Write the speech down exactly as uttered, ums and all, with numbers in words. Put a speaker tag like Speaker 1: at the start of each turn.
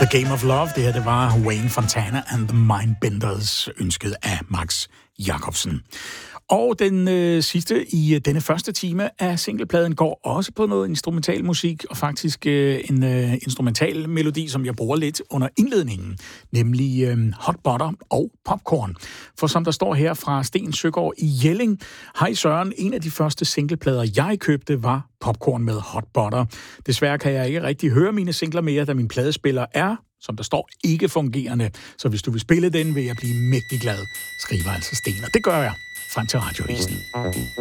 Speaker 1: The Game of Love, det her, det var Wayne Fontana and the Mindbenders, ønsket af Max Jacobsen. Og den øh, sidste i øh, denne første time af singlepladen går også på noget instrumental musik, og faktisk øh, en øh, instrumental melodi, som jeg bruger lidt under indledningen, nemlig øh, Hot Butter og Popcorn. For som der står her fra Sten Søgaard i Jelling, hej Søren, en af de første singleplader, jeg købte, var Popcorn med Hot Butter. Desværre kan jeg ikke rigtig høre mine singler mere, da min pladespiller er, som der står, ikke fungerende. Så hvis du vil spille den, vil jeg blive mægtig glad, skriver altså Sten. Og det gør jeg frem til Radioavisen.